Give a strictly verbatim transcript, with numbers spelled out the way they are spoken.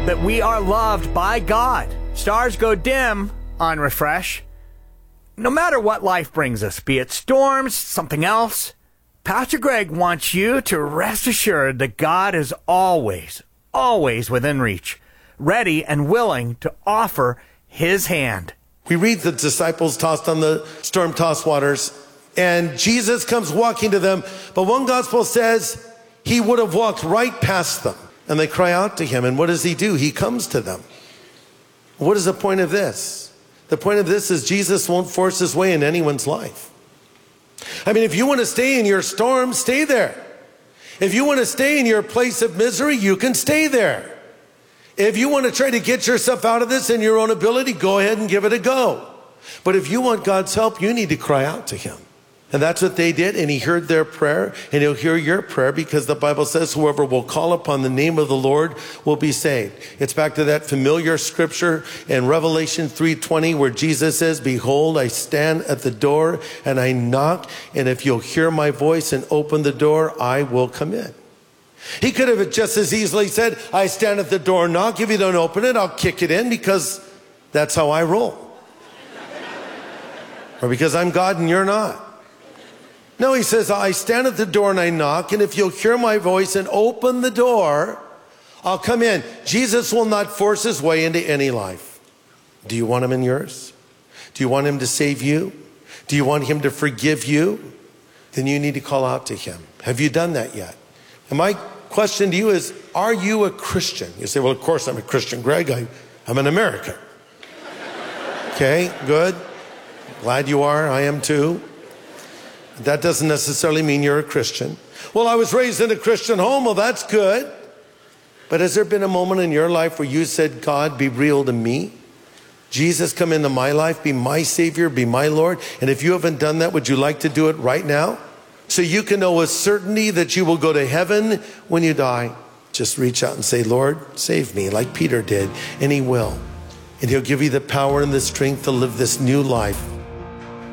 that we are loved by God. Stars go dim on Refresh. No matter what life brings us, be it storms, something else, Pastor Greg wants you to rest assured that God is always, always within reach, ready and willing to offer his hand. We read the disciples tossed on the storm-tossed waters, and Jesus comes walking to them. But one gospel says he would have walked right past them. And they cry out to him. And what does he do? He comes to them. What is the point of this? The point of this is Jesus won't force his way in anyone's life. I mean, if you want to stay in your storm, stay there. If you want to stay in your place of misery, you can stay there. If you want to try to get yourself out of this in your own ability, go ahead and give it a go. But if you want God's help, you need to cry out to him. And that's what they did, and he heard their prayer, and he'll hear your prayer, because the Bible says whoever will call upon the name of the Lord will be saved. It's back to that familiar scripture in Revelation three twenty where Jesus says, behold, I stand at the door and I knock, and if you'll hear my voice and open the door, I will come in. He could have just as easily said, I stand at the door and knock. If you don't open it, I'll kick it in, because that's how I roll. Or because I'm God and you're not. No, he says, I stand at the door and I knock, and if you'll hear my voice and open the door, I'll come in. Jesus will not force his way into any life. Do you want him in yours? Do you want him to save you? Do you want him to forgive you? Then you need to call out to him. Have you done that yet? And my question to you is, are you a Christian? You say, well, of course I'm a Christian, Greg. I, I'm an American. Okay, good. Glad you are. I am too. That doesn't necessarily mean you're a Christian. Well, I was raised in a Christian home. Well, that's good. But has there been a moment in your life where you said, God, be real to me? Jesus, come into my life, be my Savior, be my Lord. And if you haven't done that, would you like to do it right now? So you can know with certainty that you will go to heaven when you die. Just reach out and say, Lord, save me, like Peter did. And he will. And he'll give you the power and the strength to live this new life